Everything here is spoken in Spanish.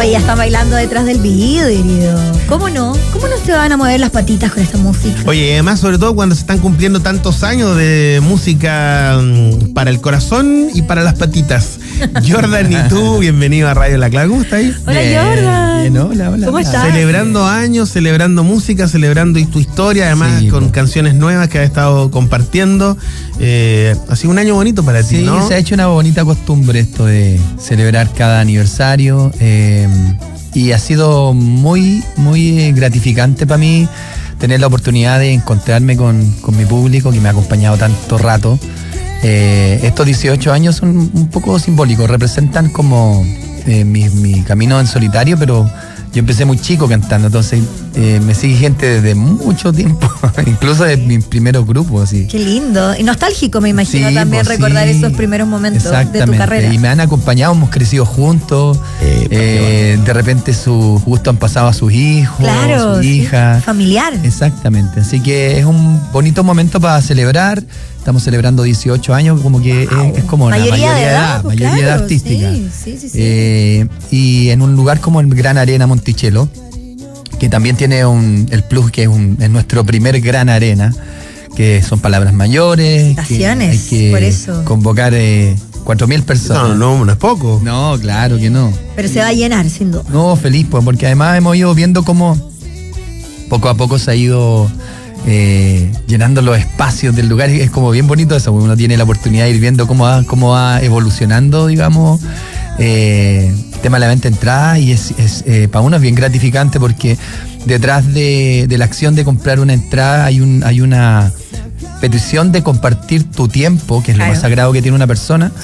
Oye, ya están bailando detrás del vidrio. ¿Cómo no? ¿Cómo no se van a mover las patitas con esta música? Oye, además, sobre todo cuando se están cumpliendo tantos años de música para el corazón y para las patitas. Jordan y tú, bienvenido a Radio La Clave. ¿Cómo estáis? Hola, Jordan. Bien, hola. ¿Cómo estás? Celebrando años, celebrando música, celebrando tu historia, además Sí, con canciones nuevas que has estado compartiendo. Ha sido un año bonito para ti, Sí, ¿no? se ha hecho una bonita costumbre esto de celebrar cada aniversario y ha sido muy, muy gratificante para mí tener la oportunidad de encontrarme con mi público que me ha acompañado tanto rato. Estos 18 años son un poco simbólicos, representan como mi camino en solitario, pero yo empecé muy chico cantando, entonces me sigue gente desde mucho tiempo, incluso de mis primeros grupos. Así. Qué lindo. Y nostálgico, me imagino, Sí, también pues, recordar sí, esos primeros momentos de tu carrera. Y me han acompañado, hemos crecido juntos. De repente sus gustos han pasado a sus hijos, Claro, sus sí, hijas. familiar. Exactamente. Así que es un bonito momento para celebrar. Estamos celebrando 18 años, como que es como Mayoría de edad, pues, mayoría de edad claro, artística. Sí. Y en un lugar como el Gran Arena Monticello, que también tiene el plus que es nuestro primer Gran Arena, que son palabras mayores. Estaciones, que hay que por eso. convocar 4.000 personas. No es poco. No, claro que no. Pero se va a llenar, sin duda. No, feliz, pues, porque además hemos ido viendo cómo poco a poco se ha ido llenando los espacios del lugar. Es como bien bonito eso, porque uno tiene la oportunidad de ir viendo cómo va evolucionando, digamos, el tema de la venta de entrada, y para uno es bien gratificante porque detrás de la acción de comprar una entrada hay una petición de compartir tu tiempo, que es Claro. lo más sagrado que tiene una persona,